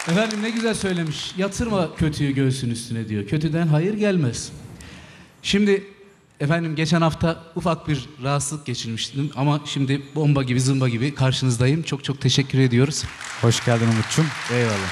Efendim ne güzel söylemiş. Yatırma kötüyü göğsün üstüne diyor. Kötüden hayır gelmez. Şimdi efendim geçen hafta ufak bir rahatsızlık geçirmiştim ama şimdi bomba gibi zımba gibi karşınızdayım. Çok çok teşekkür ediyoruz. Hoş geldin Umut'cum. Eyvallah.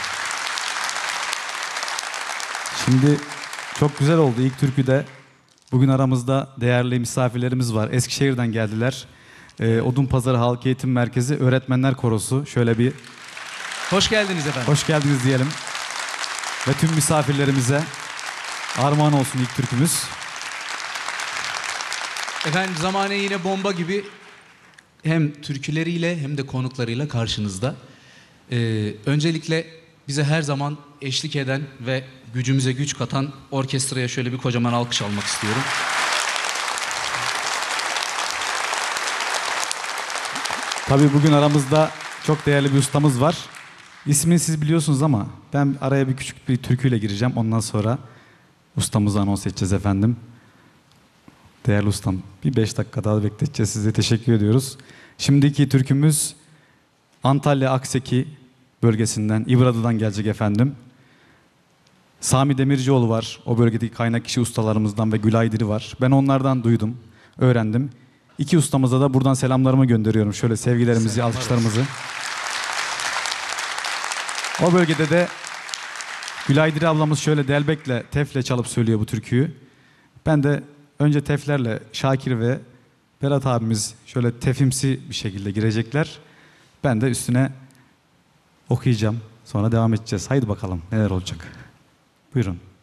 Şimdi çok güzel oldu ilk türküde. Bugün aramızda değerli misafirlerimiz var. Eskişehir'den geldiler. Odunpazarı Halk Eğitim Merkezi Öğretmenler Korosu. Şöyle bir Hoş geldiniz efendim. hoş geldiniz diyelim. Ve tüm misafirlerimize armağan olsun ilk türkümüz. Efendim zamane yine bomba gibi hem türküleriyle hem de konuklarıyla karşınızda. Öncelikle bize her zaman eşlik eden ve gücümüze güç katan orkestraya şöyle bir kocaman alkış almak istiyorum. Tabii bugün aramızda çok değerli bir ustamız var. İsmini siz biliyorsunuz ama ben araya bir küçük bir türküyle gireceğim. Ondan sonra ustamızı anons edeceğiz efendim. Değerli ustam, bir 5 dakika daha bekleteceğiz. Size teşekkür ediyoruz. Şimdiki türkümüz Antalya Akseki bölgesinden, İbradı'dan gelecek efendim. Sami Demircioğlu var. O bölgedeki kaynak kişi ustalarımızdan ve Gülay Diri var. Ben onlardan duydum, öğrendim. İki ustamıza da buradan selamlarımı gönderiyorum. Şöyle sevgilerimizi, Selamlar alkışlarımızı. O bölgede de Gülay Diri ablamız şöyle delbekle, tefle çalıp söylüyor bu türküyü. Ben de önce teflerle Şakir ve Berat abimiz şöyle tefimsi bir şekilde girecekler. Ben de üstüne okuyacağım. Sonra devam edeceğiz. Haydi bakalım neler olacak. Buyurun.